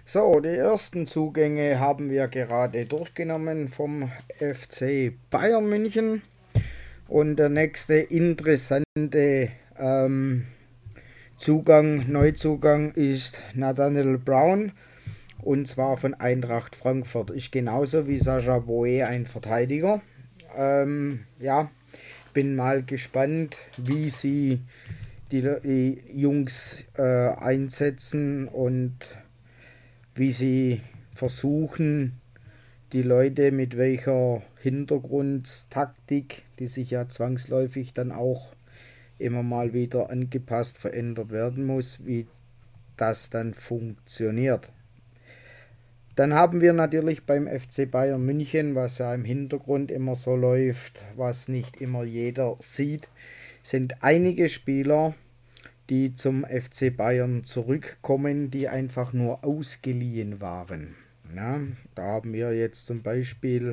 So, die ersten Zugänge haben wir gerade durchgenommen vom FC Bayern München. Und der nächste interessante Neuzugang ist Nathaniel Brown. Und zwar von Eintracht Frankfurt. Ist genauso wie Sascha Boe ein Verteidiger. Ja, bin mal gespannt, wie sie die Jungs einsetzen und wie sie versuchen, die Leute mit welcher Hintergrundtaktik, die sich ja zwangsläufig dann auch immer mal wieder angepasst, verändert werden muss, wie das dann funktioniert. Dann haben wir natürlich beim FC Bayern München, was ja im Hintergrund immer so läuft, was nicht immer jeder sieht, sind einige Spieler, die zum FC Bayern zurückkommen, die einfach nur ausgeliehen waren. Ja, da haben wir jetzt zum Beispiel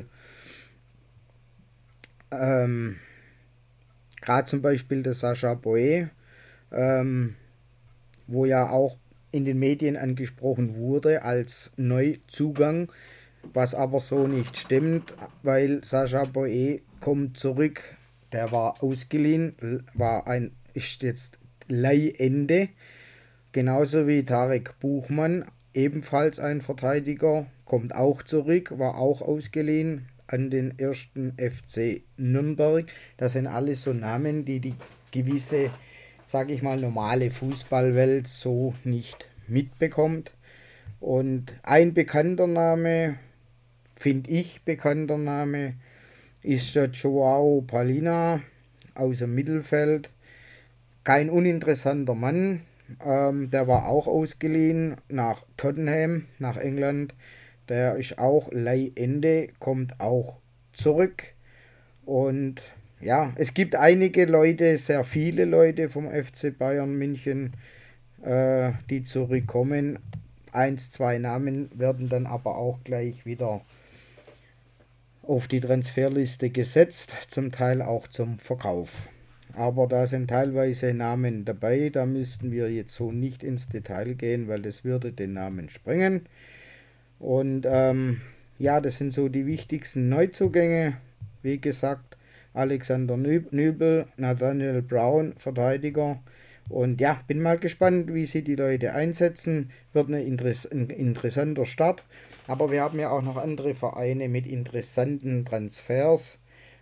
gerade zum Beispiel der Sascha Boe, ähm, wo ja auch in den Medien angesprochen wurde als Neuzugang, was aber so nicht stimmt, weil Sascha Boe kommt zurück, der war ausgeliehen, ist jetzt Leihende, genauso wie Tarek Buchmann, ebenfalls ein Verteidiger, kommt auch zurück, war auch ausgeliehen an den ersten FC Nürnberg. Das sind alles so Namen, die gewisse, sage ich mal, normale Fußballwelt so nicht mitbekommt. Und ein bekannter Name, finde ich bekannter Name, ist der Joao Palina aus dem Mittelfeld. Kein uninteressanter Mann. Der war auch ausgeliehen nach Tottenham, nach England. Der ist auch Leihende, kommt auch zurück. Und ja, es gibt einige Leute, sehr viele Leute vom FC Bayern München, die zurückkommen. Eins, zwei Namen werden dann aber auch gleich wieder auf die Transferliste gesetzt, zum Teil auch zum Verkauf. Aber da sind teilweise Namen dabei, da müssten wir jetzt so nicht ins Detail gehen, weil das würde den Namen sprengen. Und ja, das sind so die wichtigsten Neuzugänge. Wie gesagt, Alexander Nübel, Nathaniel Brown, Verteidiger. Und ja, bin mal gespannt, wie sie die Leute einsetzen. Wird ein interessanter Start. Aber wir haben ja auch noch andere Vereine mit interessanten Transfers.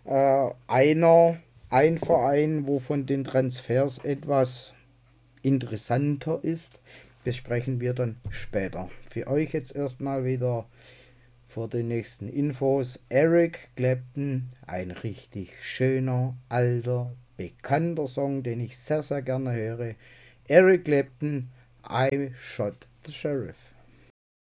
Ein Verein, wo von den Transfers etwas interessanter ist, besprechen wir dann später. Für euch jetzt erstmal wieder vor den nächsten Infos. Eric Clapton, ein richtig schöner, alter, bekannter Song, den ich sehr, sehr gerne höre. Eric Clapton, I Shot the Sheriff.